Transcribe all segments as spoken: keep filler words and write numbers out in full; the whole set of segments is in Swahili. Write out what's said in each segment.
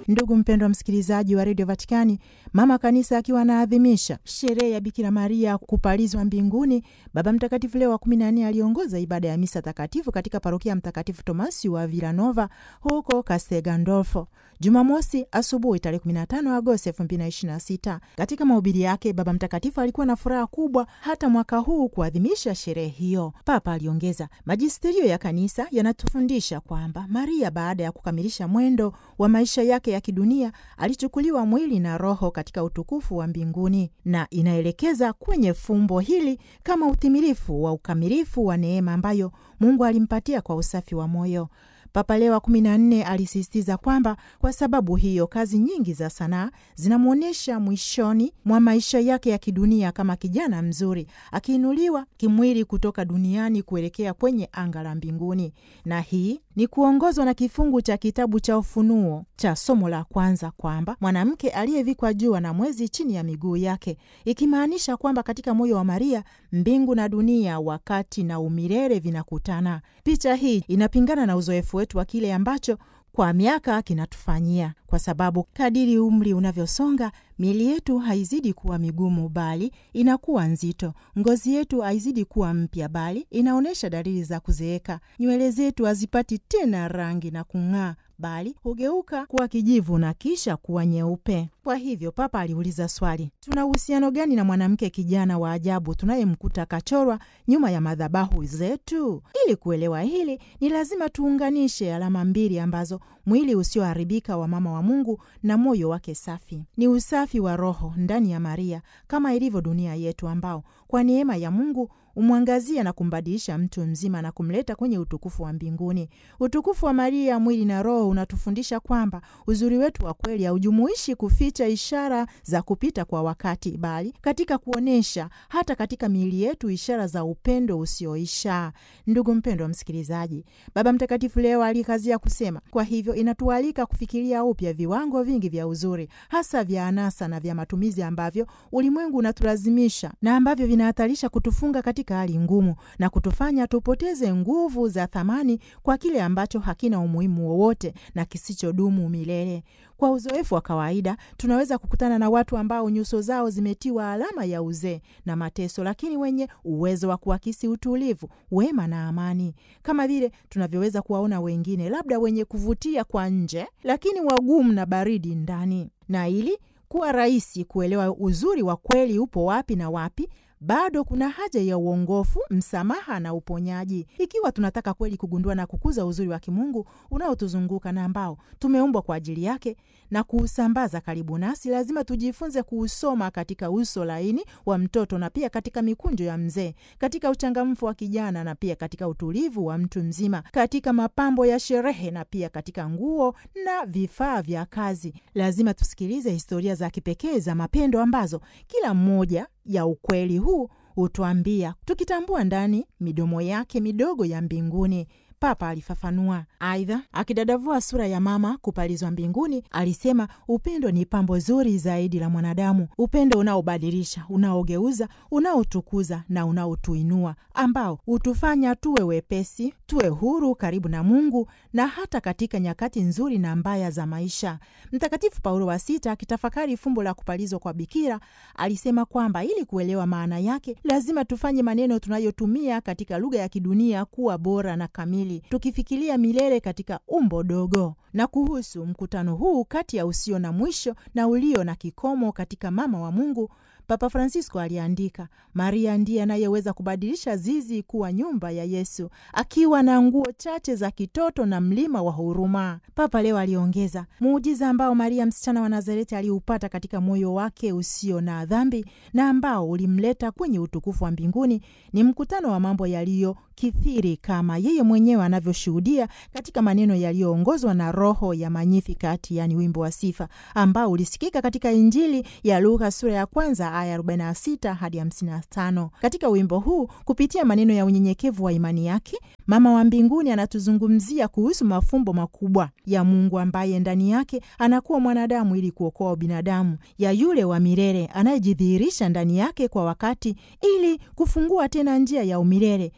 Ndugu mpendwa msikilizaji wa Radio Vatikani, mama kanisa akiwa anaadhimisha sherehe ya Bikira Maria kupalizwa mbinguni, Baba Mtakatifu Leo wa kumi na nne aliongoza ibada ya misa takatifu katika parokia Mtakatifu Tomasi wa Villanova huko Castel Gandolfo Jumamosi asubuhi tarehe kumi na tano Agosti elfu mbili na ishirini na sita. Katika mahubiri yake, Baba Mtakatifu alikuwa na furaha kubwa hata mwaka huu kuadhimisha sherehe hiyo. Papa aliongeza, majisterio ya kanisa yanatufundisha kwamba Maria baada ya kukamilisha mwendo wa maisha yake ya kidunia alichukuliwa mwili na roho katika utukufu wa mbinguni, na inaelekeza kwenye fumbo hili kama utimilifu wa ukamilifu wa neema ambayo Mungu alimpatia kwa usafi wa moyo. Papa Leo wa kumi na nne alisisitiza kwamba kwa sababu hiyo kazi nyingi za sanaa zinamwonyesha mwishoni mwa maisha yake ya kidunia kama kijana mzuri akiinuliwa kimwili kutoka duniani kuelekea kwenye anga la mbinguni. Na hii ni kuongozwa na kifungu cha kitabu cha Ufunuo cha somo la kwanza kwamba mwanamke aliyevikwa jua na mwezi chini ya miguu yake, ikimaanisha kwamba katika moyo wa Maria mbingu na dunia, wakati na umilele vinakutana. Picha hii inapingana na uzoefu wetu wa kile ambacho kwa miaka kinatufanyia, kwa sababu kadiri umri unavyosonga miili yetu haizidi kuwa migumu bali inakuwa nzito. Ngozi yetu haizidi kuwa mpya bali inaonyesha dalili za kuzeeka. Nywele zetu hazipati tena rangi na kung'aa bali hugeuka kuwa kijivu na kisha kuwa nyeupe. Kwa hivyo Papa aliuliza swali, tuna uhusiano gani na mwanamke kijana wa ajabu tunayemkuta kachorwa nyuma ya madhabahu zetu? Ili kuelewa hili ni lazima tuunganishe alama mbili ambazo mwili usioharibika wa mama wa Mungu na moyo wake safi. Ni usafi wa roho ndani ya Maria kama ilivyo dunia yetu, ambao kwa neema ya Mungu umwangazia na kumbadilisha mtu mzima na kumleta kwenye utukufu wa mbinguni. Utukufu wa Maria mwili na roho unatufundisha kwamba uzuri wetu wa kweli haujumuishi kuficha ishara za kupita kwa wakati, bali katika kuonesha hata katika miili yetu ishara za upendo usioisha. Ndugu mpendwa msikilizaji, Baba Mtakatifu Leo alikazia kusema, kwa hivyo inatualika kufikiria upya viwango vingi vya uzuri, hasa vya anasa na vya matumizi ambavyo ulimwengu unatulazimisha na ambavyo vinahatarisha kutufunga katika hali ngumu na kutufanya tupoteze nguvu za thamani kwa kile ambacho hakina umuhimu wowote na kisichodumu milele. Kwa uzoefu wa kawaida tunaweza kukutana na watu ambao nyuso zao zimetiwa alama ya uzee na mateso, lakini wenye uwezo wa kuakisi utulivu, wema na amani, kama vile tunavyoweza kuwaona wengine, labda wenye kuvutia kwa nje lakini wagumu na baridi ndani. Na ili kuwa rahisi kuelewa uzuri wa kweli upo wapi na wapi, bado kuna haja ya uongofu, msamaha na uponyaji. Ikiwa tunataka kweli kugundua na kukuza uzuri wa kimungu unaotuzunguka na ambao tumeumbwa kwa ajili yake na kuusambaza karibu nasi, lazima tujifunze kuusoma katika uso laini wa mtoto na pia katika mikunjo ya mzee, katika uchangamfu wa kijana na pia katika utulivu wa mtu mzima, katika mapambo ya sherehe na pia katika nguo na vifaa vya kazi. Lazima tusikilize historia za kipekee za mapendo ambazo kila mmoja ya ukweli huu utuambia, tukitambua ndani midomo yake midogo ya mbinguni. Papa alifafanua. Aidha, akidadavua sura ya mama kupalizwa mbinguni, alisema upendo ni pambo zuri zaidi la mwanadamu, upendo unaobadilisha, unaogeuza, unaotukuza na unaotuinua, ambao utufanya tuwe wepesi, tuwe huru karibu na Mungu na hata katika nyakati nzuri na mbaya za maisha. Mtakatifu Paulo wa Sita akitafakari fumbo la kupalizwa kwa Bikira alisema kwamba ili kuelewa maana yake lazima tufanye maneno tunayotumia katika lugha ya kidunia kuwa bora na kamili, tukifikiria milele katika umbo dogo. Na kuhusu mkutano huu kati ya usio na mwisho na ulio na kikomo katika mama wa Mungu, Papa Francisco aliandika, Maria ndiye anayeweza kubadilisha zizi kuwa nyumba ya Yesu, akiwa na nguo chache za kitoto na mlima wa huruma. Papa Leo aliongeza, muujiza ambao Maria msichana wa Nazareti aliupata katika moyo wake usio na dhambi na ambao ulimleta kwenye utukufu wa mbinguni ni mkutano wa mambo yaliyo kithiri, kama yeye mwenyewe anavyoshuhudia katika maneno yaliyoongozwa na roho ya Magnificat, yani wimbo wa sifa, ambao ulisikika katika Injili ya Luka sura ya kwanza aya arobaini na sita hadi hamsini na tano. Katika wimbo huu, kupitia maneno ya unyenyekevu wa imani yake, mama wa mbinguni anatuzungumzia kuhusu mafumbo makubwa ya Mungu ambaye ndani yake anakuwa mwanadamu ili kuokoa binadamu, ya yule wa milele anayejidhihirisha ndani yake kwa wakati ili kufungua tena njia ya umilele kwa ajili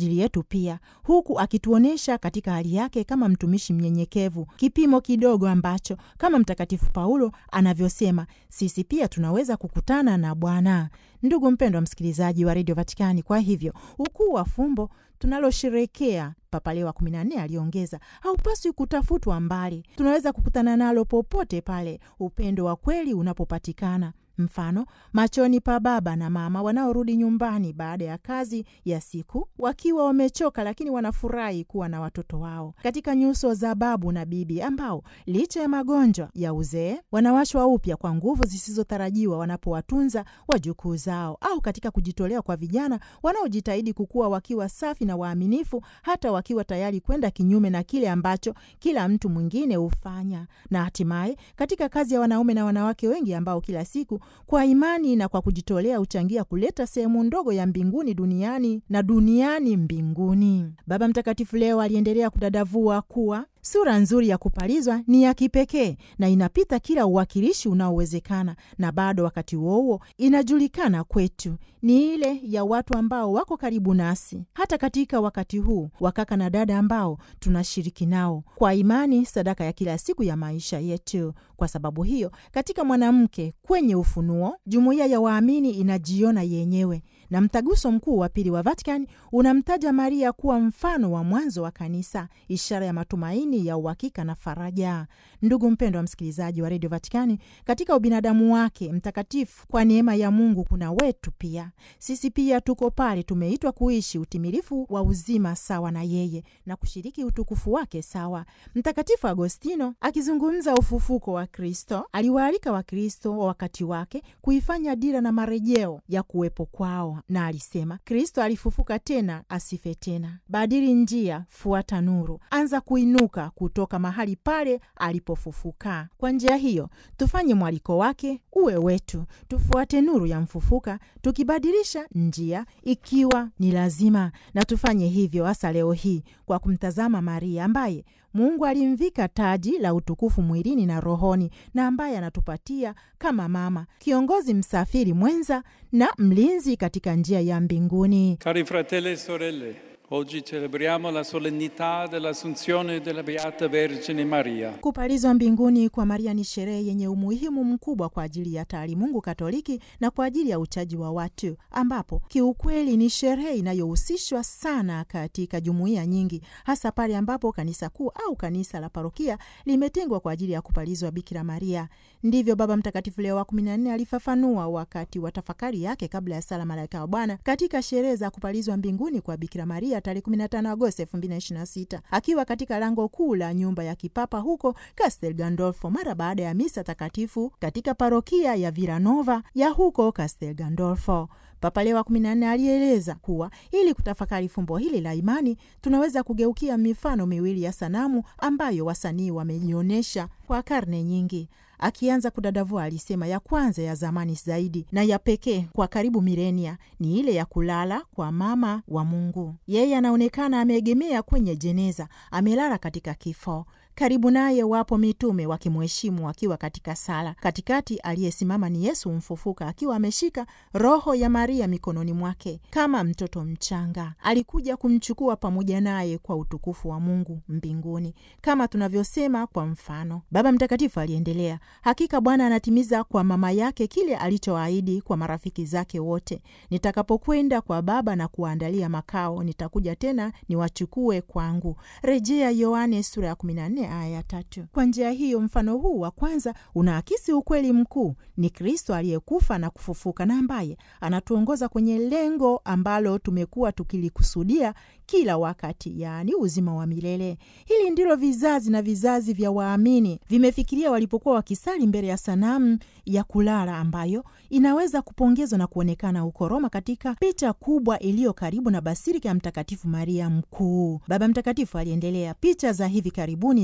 ajili yetu pia, huku akituonesha katika hali yake kama mtumishi mnyenyekevu, kipimo kidogo ambacho kama Mtakatifu Paulo anavyosema, sisi pia tunaweza kukutana na Bwana. Ndugu mpendwa msikilizaji wa Radio Vatikani, kwa hivyo ukuu wa fumbo tunalosherekea, Papa Leo wa kumi na nne aliongeza, haupaswi kutafutwa mbali. Tunaweza kukutana nalo popote pale upendo wa kweli unapopatikana. Mfano, machoni pa baba na mama wanaorudi nyumbani baada ya kazi ya siku wakiwa wamechoka, lakini wanafurahi kuwa na watoto wao. Katika nyuso za babu na bibi ambao licha ya magonjwa ya uzee wanawashwa upya kwa nguvu zisizotarajiwa wanapowatunza wajukuu zao, au katika kujitolea kwa vijana wanaojitahidi kukua wakiwa safi na waaminifu, hata wakiwa tayari kwenda kinyume na kile ambacho kila mtu mwingine hufanya. Na hatimaye katika kazi ya wanaume na wanawake wengi ambao kila siku kwa imani na kwa kujitolea uchangia kuleta sehemu ndogo ya mbinguni duniani na duniani mbinguni. Baba Mtakatifu leo aliendelea kudadavua kuwa sura nzuri ya kupalizwa ni ya kipekee na inapita kila uwakilishi unaowezekana, na bado wakati huo inajulikana kwetu ni ile ya watu ambao wako karibu nasi, hata katika wakati huu, wakaka na dada ambao tunashiriki nao kwa imani sadaka ya kila siku ya maisha yetu. Kwa sababu hiyo, katika mwanamke kwenye ufunuo, jumuiya ya waamini inajiona yenyewe, na mtaguso mkuu wa pili wa Vatican unamtaja Maria kuwa mfano wa mwanzo wa kanisa, ishara ya matumaini ya uhakika na faraja. Ndugu mpendwa msikilizaji wa Radio Vatikani, katika ubinadamu wake mtakatifu, kwa neema ya Mungu kuna wetu pia. Sisi pia tuko pale, tumeitwa kuishi utimilifu wa uzima sawa na yeye na kushiriki utukufu wake sawa. Mtakatifu Agostino akizungumza ufufuko wa Kristo aliwaalika Wakristo wa wakati wake kuifanya dira na marejeo ya kuwepo kwao, na alisema, Kristo alifufuka tena, asife tena. Badili njia, fuata nuru, anza kuinuka kutoka mahali pale alipofufuka. Kwa njia hiyo tufanye mwaliko wake uwe wetu, tufuate nuru ya mfufuka, tukibadilisha njia ikiwa ni lazima, na tufanye hivyo hasa leo hii kwa kumtazama Maria ambaye Mungu alimvika taji la utukufu mwilini na rohoni, na ambaye anatupatia kama mama, kiongozi, msafiri mwenza na mlinzi katika njia ya mbinguni. Cari fratelli e sorelle, oggi celebriamo la solennità dell'Assunzione della Beata Vergine Maria. Kupalizwa mbinguni kwa Maria ni sherehe yenye umuhimu mkubwa kwa ajili ya taalimungu Katoliki na kwa ajili ya uchaji wa watu, ambapo kiukweli ni sherehe inayohusishwa sana katika jumuiya nyingi, hasa pale ambapo kanisa kuu au kanisa la parokia limetengwa kwa ajili ya kupalizwa Bikira Maria. Ndivyo Baba Mtakatifu Leo wa kumi na nne alifafanua wakati wa tafakari yake kabla ya sala Malaika wa Bwana katika sherehe za kupalizwa mbinguni kwa Bikira Maria tarehe kumi na tano Agosti elfu mbili na ishirini na sita, akiwa katika lango kuu la nyumba ya kipapa huko Castel Gandolfo mara baada ya misa takatifu katika parokia ya Villanova ya huko Castel Gandolfo. Papa Leo wa kumi na nne alieleza kuwa ili kutafakari fumbo hili la imani tunaweza kugeukia mifano miwili ya sanamu ambayo wasanii wamejionyesha kwa karne nyingi. Akianza kudadavua alisema, ya kwanza ya zamani zaidi na ya pekee kwa karibu milenia ni ile ya kulala kwa mama wa Mungu. Yeye anaonekana ameegemea kwenye jeneza, amelala katika kifo. Karibu naye wapo mitume wakimheshimu wakiwa katika sala. Katikati aliyesimama ni Yesu mfufuka akiwa ameshika roho ya Maria mikononi mwake kama mtoto mchanga. Alikuja kumchukua pamoja naye kwa utukufu wa Mungu mbinguni, kama tunavyosema kwa mfano. Baba Mtakatifu aliendelea, hakika Bwana anatimiza kwa mama yake kile alichoahidi kwa marafiki zake wote. Nitakapokwenda kwa Baba na kuandalia makao, nitakuja tena niwachukue kwangu. Rejea Yohane sura ya kumi na nne aya ya tatu. Kwa njia hiyo, mfano huu wa kwanza unaakisi ukweli mkuu: ni Kristo aliyekufa na kufufuka na ambaye anatuongoza kwenye lengo ambalo tumekuwa tukilikusudia kila wakati, yaani uzima wa milele. Hili ndilo vizazi na vizazi vya waamini vimefikiria walipokuwa wakisali mbele ya sanamu ya kulala ambayo inaweza kupongezwa na kuonekana huko Roma katika picha kubwa iliyo karibu na Basilika ya Mtakatifu Maria Mkuu. Baba Mtakatifu aliendelea, picha za hivi karibuni za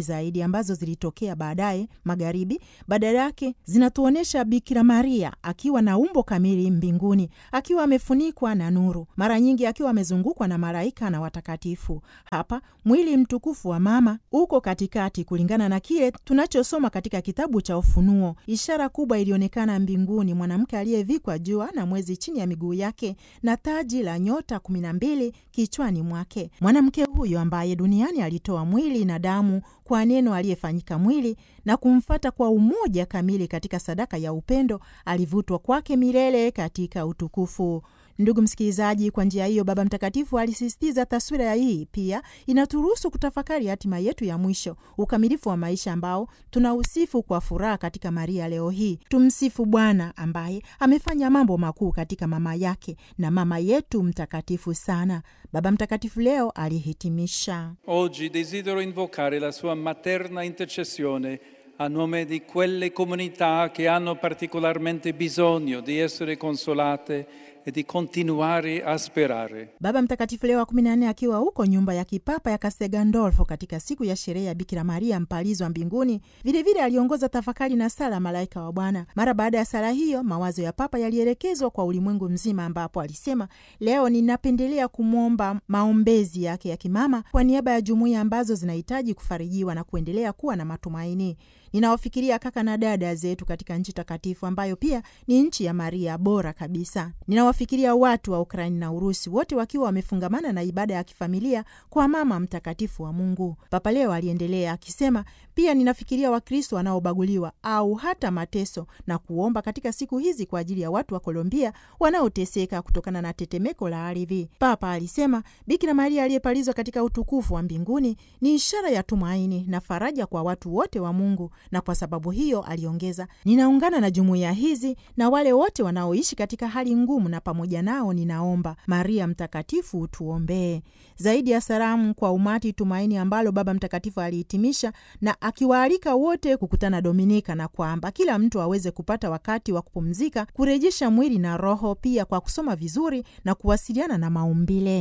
zaidi ambazo zilitokea baadaye magharibi, badala yake zinatuonyesha Bikira Maria akiwa na umbo kamili mbinguni, akiwa amefunikwa na nuru, mara nyingi akiwa amezungukwa na malaika na watakatifu. Hapa mwili mtukufu wa mama uko katikati, kulingana na kile tunachosoma katika kitabu cha Ufunuo. Ishara kubwa ilionekana mbinguni, mwanamke aliyevikwa jua na mwezi chini ya miguu yake na taji la nyota kumi na mbili kichwani mwake. Mwanamke huyo ambaye duniani alitoa mwili na damu kwa neno aliyefanyika mwili na kumfata kwa umoja kamili katika sadaka ya upendo, alivutwa kwake milele katika utukufu. Ndugu msikilizaji, kwa njia hiyo Baba Mtakatifu alisisitiza taswira ya hii pia inaturuhusu kutafakari hatima yetu ya mwisho, ukamilifu wa maisha ambao tunausifu kwa furaha katika Maria leo hii. Tumsifu Bwana ambaye amefanya mambo makuu katika mama yake na mama yetu mtakatifu sana. Baba Mtakatifu leo alihitimisha: Oggi desidero invocare la sua materna intercessione a nome di quelle comunità che hanno particolarmente bisogno di essere consolate e di continuare a sperare. Baba Mtakatifu Leo wa kumi na nne akiwa huko nyumba ya kipapa ya Castel Gandolfo katika siku ya sherehe ya Bikira Maria mpalizwa mbinguni, vilevile aliongoza tafakari na sala malaika wa Bwana. Mara baada ya sala hiyo, mawazo ya papa yalielekezwa kwa ulimwengu mzima, ambapo alisema, leo ninapendelea kumwomba maombezi yake ya kimama kwa niaba ya jumuiya ambazo zinahitaji kufarijiwa na kuendelea kuwa na matumaini. Ninawafikiria kaka na dada zetu katika nchi takatifu ambayo pia ni nchi ya Maria bora kabisa. Ninawafikiria watu wa Ukraini na Urusi, wote wakiwa wamefungamana na ibada ya kifamilia kwa mama mtakatifu wa Mungu. Papa leo aliendelea akisema, pia ninafikiria Wakristo wanaobaguliwa au hata mateso, na kuomba katika siku hizi kwa ajili ya watu wa Kolombia wanaoteseka kutokana na tetemeko la ardhi. Papa alisema, Bikira Maria aliyepalizwa katika utukufu wa mbinguni ni ishara ya tumaini na faraja kwa watu wote wa Mungu. Na kwa sababu hiyo, aliongeza, ninaungana na jumuiya hizi na wale wote wanaoishi katika hali ngumu, na pamoja nao ninaomba, Maria mtakatifu tuombee. Zaidi ya salamu kwa umati tumaini ambalo Baba Mtakatifu alihitimisha na akiwaalika wote kukutana Dominika, na kwamba kila mtu aweze kupata wakati wa kupumzika, kurejesha mwili na roho, pia kwa kusoma vizuri na kuwasiliana na maumbile.